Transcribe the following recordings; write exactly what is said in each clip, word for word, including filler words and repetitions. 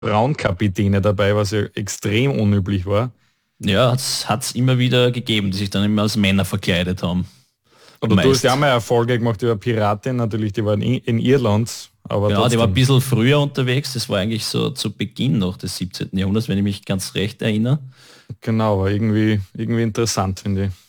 Frauenkapitäne dabei, was ja extrem unüblich war. Ja, es hat es immer wieder gegeben, die sich dann immer als Männer verkleidet haben. Aber du hast ja auch mal Erfolge gemacht über Piratin, natürlich, die waren in Irland. Aber genau, trotzdem. Die war ein bisschen früher unterwegs, das war eigentlich so zu Beginn noch des siebzehnten. Jahrhunderts, wenn ich mich ganz recht erinnere. Genau, aber irgendwie, irgendwie interessant, finde ich.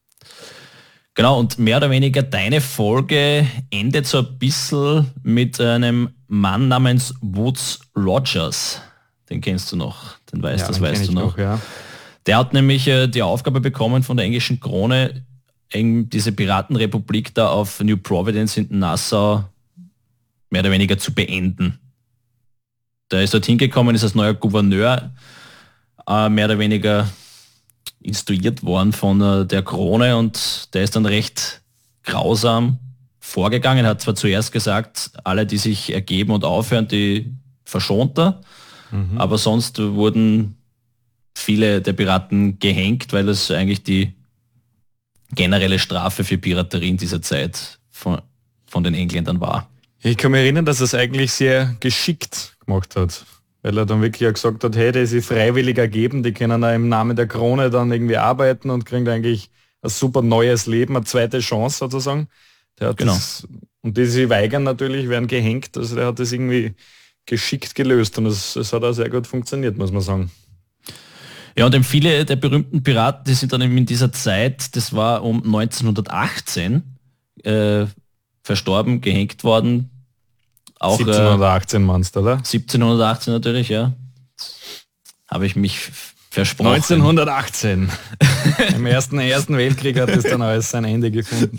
Genau, und mehr oder weniger deine Folge endet so ein bisschen mit einem Mann namens Woodes Rogers. Den kennst du noch, den weißt, ja, das weißt du noch. noch ja. Der hat nämlich äh, die Aufgabe bekommen von der englischen Krone, eben diese Piratenrepublik da auf New Providence in Nassau mehr oder weniger zu beenden. Der ist dort hingekommen, ist als neuer Gouverneur äh, mehr oder weniger instruiert worden von äh, der Krone und der ist dann recht grausam vorgegangen. Er hat zwar zuerst gesagt, alle, die sich ergeben und aufhören, die verschont er, mhm. aber sonst wurden viele der Piraten gehängt, weil es eigentlich die generelle Strafe für Piraterie in dieser Zeit von, von den Engländern war. Ich kann mich erinnern, dass er es eigentlich sehr geschickt gemacht hat, weil er dann wirklich gesagt hat, hey, die sich freiwillig ergeben, die können auch im Namen der Krone dann irgendwie arbeiten und kriegen eigentlich ein super neues Leben, eine zweite Chance sozusagen. Der hat genau. Das, und die sich weigern natürlich, werden gehängt, also der hat das irgendwie geschickt gelöst und es, es hat auch sehr gut funktioniert, muss man sagen. Ja, und eben viele der berühmten Piraten, die sind dann eben in dieser Zeit, das war um neunzehnhundertachtzehn, äh, verstorben, gehängt worden. Auch, siebzehnhundertachtzehn meinst du, oder? siebzehnhundertachtzehn natürlich, ja. Habe ich mich versprochen. neunzehnhundertachtzehn. Im ersten, ersten Weltkrieg hat es dann alles sein Ende gefunden.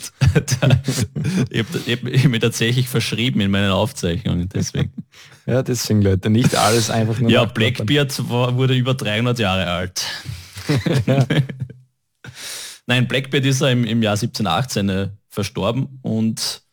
ich habe hab mich tatsächlich verschrieben in meinen Aufzeichnungen, deswegen. Ja, deswegen, Leute, nicht alles einfach nur... Ja, Blackbeard war, wurde über dreihundert Jahre alt. Ja. Nein, Blackbeard ist er im, im Jahr siebzehnhundertachtzehn äh, verstorben und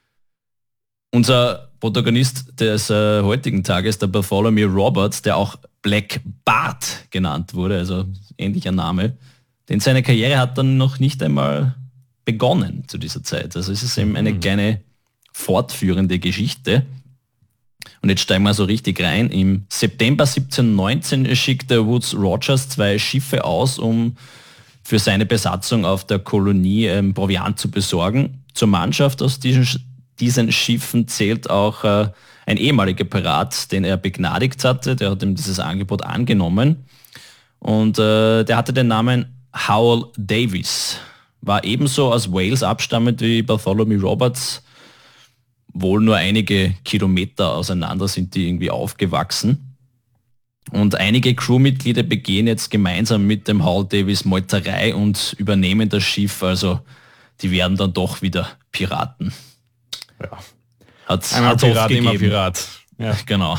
unser Protagonist des äh, heutigen Tages, der Bartholomew Roberts, der auch Black Bart genannt wurde, also ähnlicher Name, denn seine Karriere hat dann noch nicht einmal begonnen zu dieser Zeit. Also es ist eben eine kleine fortführende Geschichte. Und jetzt steigen wir so richtig rein. Im September siebzehnhundertneunzehn schickte Woodes Rogers zwei Schiffe aus, um für seine Besatzung auf der Kolonie ähm, Proviant zu besorgen. Zur Mannschaft aus diesen, diesen Schiffen zählt auch äh, ein ehemaliger Pirat, den er begnadigt hatte. Der hat ihm dieses Angebot angenommen. Und äh, der hatte den Namen Howell Davis. War ebenso aus Wales abstammend wie Bartholomew Roberts. Wohl nur einige Kilometer auseinander sind die irgendwie aufgewachsen. Und einige Crewmitglieder begehen jetzt gemeinsam mit dem Howell Davis Meuterei und übernehmen das Schiff. Also die werden dann doch wieder Piraten. Ja. Hat's, Einmal hat's Pirat, immer Pirat. Ja. Genau.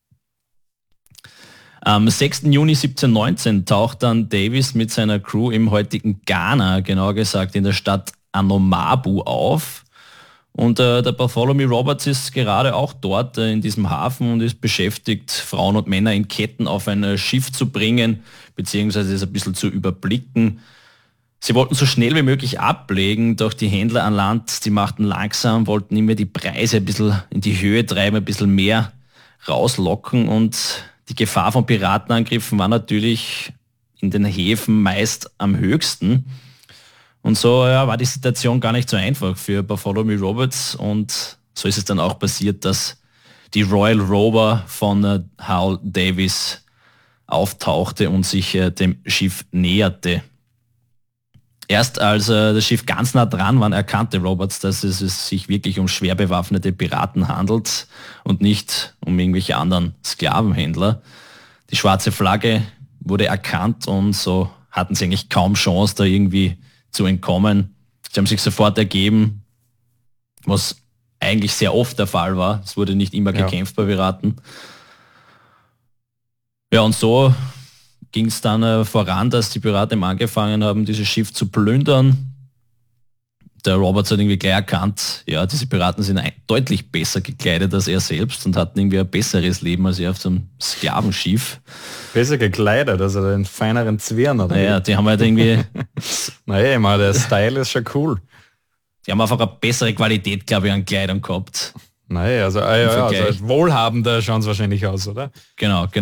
Am sechsten Juni siebzehnhundertneunzehn taucht dann Davis mit seiner Crew im heutigen Ghana, genauer gesagt in der Stadt Anomabu auf. Und äh, der Bartholomew Roberts ist gerade auch dort äh, in diesem Hafen und ist beschäftigt, Frauen und Männer in Ketten auf ein äh, Schiff zu bringen, beziehungsweise es ein bisschen zu überblicken. Sie wollten so schnell wie möglich ablegen, doch die Händler an Land, die machten langsam, wollten immer die Preise ein bisschen in die Höhe treiben, ein bisschen mehr rauslocken und die Gefahr von Piratenangriffen war natürlich in den Häfen meist am höchsten. Und so ja, war die Situation gar nicht so einfach für Bartholomew Roberts und so ist es dann auch passiert, dass die Royal Rover von äh, Howell Davis auftauchte und sich äh, dem Schiff näherte. Erst als äh, das Schiff ganz nah dran war, erkannte Roberts, dass es, es sich wirklich um schwer bewaffnete Piraten handelt und nicht um irgendwelche anderen Sklavenhändler. Die schwarze Flagge wurde erkannt und so hatten sie eigentlich kaum Chance, da irgendwie zu entkommen. Sie haben sich sofort ergeben, was eigentlich sehr oft der Fall war. Es wurde nicht immer gekämpft ja. bei Piraten. Ja, und so ging es dann äh, voran, dass die Piraten angefangen haben, dieses Schiff zu plündern. Der Roberts hat irgendwie gleich erkannt, ja, diese Piraten sind ein, deutlich besser gekleidet als er selbst und hatten irgendwie ein besseres Leben als er auf so einem Sklavenschiff. Besser gekleidet, also den feineren Zwirn, oder? Naja, die haben halt irgendwie... naja, immer der Style ist schon cool. Die haben einfach eine bessere Qualität, glaube ich, an Kleidung gehabt. Nein, also, ah, ja, also als wohlhabender schauen es wahrscheinlich aus, oder? Genau, genau.